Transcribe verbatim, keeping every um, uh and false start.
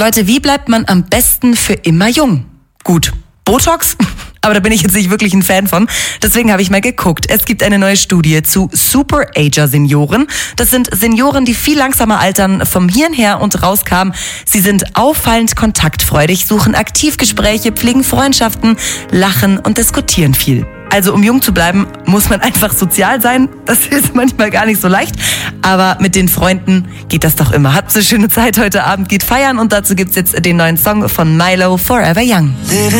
Leute, wie bleibt man am besten für immer jung? Gut, Botox? Aber da bin ich jetzt nicht wirklich ein Fan von. Deswegen habe ich mal geguckt. Es gibt eine neue Studie zu Super-Ager-Senioren. Das sind Senioren, die viel langsamer altern, vom Hirn her und rauskamen. Sie sind auffallend kontaktfreudig, suchen aktiv Gespräche, pflegen Freundschaften, lachen und diskutieren viel. Also um jung zu bleiben, muss man einfach sozial sein. Das ist manchmal gar nicht so leicht. Aber mit den Freunden geht das doch immer. Habt eine schöne Zeit heute Abend, geht feiern. Und dazu gibt's jetzt den neuen Song von Milo, Forever Young.